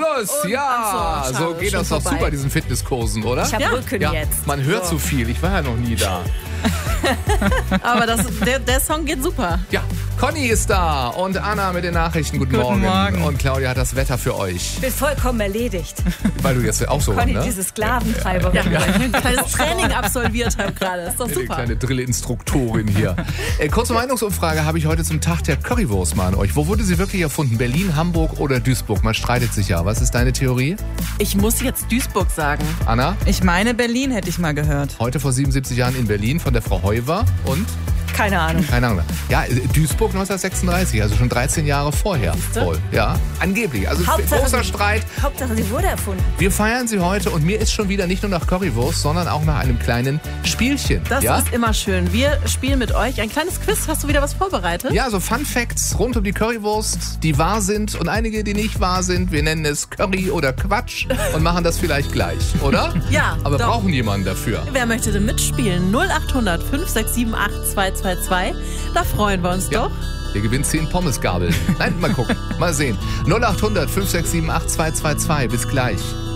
Schluss. Ja, Ach so, so schade, geht das schon doch vorbei. zu bei diesen Fitnesskursen, oder? Ich habe Rücken Ja, jetzt. man hört so viel. Ich war ja noch nie da. Aber der Song geht super. Ja, Conny ist da und Anna mit den Nachrichten. Guten Morgen. Und Claudia hat das Wetter für euch. Ich bin vollkommen erledigt. Weil du jetzt auch so, Conny, ne? diese Sklaventreiberin. Ein kleines Training absolviert habe gerade. Ist doch Eine super. kleine Drillinstruktorin hier. Kurze Meinungsumfrage habe ich heute zum Tag der Currywurst mal an euch. Wo wurde sie wirklich erfunden? Berlin, Hamburg oder Duisburg? Man streitet sich ja. Was ist deine Theorie? Ich muss jetzt Duisburg sagen. Anna? Ich meine, Berlin hätte ich mal gehört. Heute vor 77 Jahren in Berlin von der Frau Heuwer und? Keine Ahnung. Keine Ahnung. Ja, Duisburg 1936, also schon 13 Jahre vorher. Voll. Ja, angeblich. Also großer Streit. Hauptsache, sie wurde erfunden. Wir feiern sie heute und mir ist schon wieder nicht nur nach Currywurst, sondern auch nach einem kleinen Spielchen. Das ja? ist immer schön. Wir spielen mit euch ein kleines Quiz. Hast du wieder was vorbereitet? Ja, so Fun Facts rund um die Currywurst, die wahr sind und einige, die nicht wahr sind. Wir nennen es Curry oder Quatsch und machen das vielleicht gleich, oder? Ja, Aber doch. brauchen jemanden dafür. Wer möchte denn mitspielen? 0800 567 8222. Da freuen wir uns Ja. doch. Ihr gewinnt 10 Pommesgabeln. Nein, mal gucken. Mal sehen. 0800 567 8222. Bis gleich.